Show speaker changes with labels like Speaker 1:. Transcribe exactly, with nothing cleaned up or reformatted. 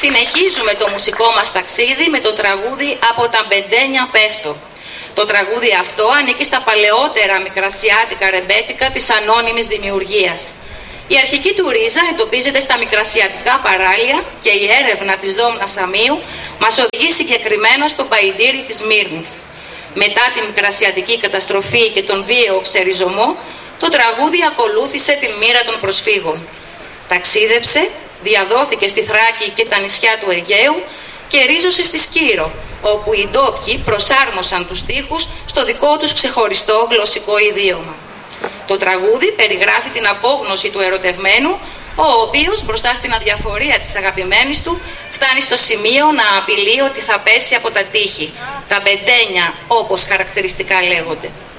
Speaker 1: Συνεχίζουμε το μουσικό μας ταξίδι με το τραγούδι «Από τα μπεντένια πέφτω». Το τραγούδι αυτό ανήκει στα παλαιότερα μικρασιάτικα ρεμπέτικα της ανώνυμης δημιουργίας. Η αρχική του ρίζα εντοπίζεται στα μικρασιατικά παράλια και η έρευνα της Δόμνας Αμίου μας οδηγεί συγκεκριμένα στο Παϊντήρι της Μύρνης. Μετά την μικρασιατική καταστροφή και τον βίαιο ξεριζωμό, το τραγούδι ακολούθησε την μοίρα των προσφύγων. Ταξίδεψε, διαδόθηκε στη Θράκη και τα νησιά του Αιγαίου και ρίζωσε στη Σκύρο, όπου οι ντόπιοι προσάρμοσαν τους στίχους στο δικό τους ξεχωριστό γλωσσικό ιδίωμα. Το τραγούδι περιγράφει την απόγνωση του ερωτευμένου, ο οποίος μπροστά στην αδιαφορία της αγαπημένης του φτάνει στο σημείο να απειλεί ότι θα πέσει από τα τείχη, τα μπεντένια όπως χαρακτηριστικά λέγονται.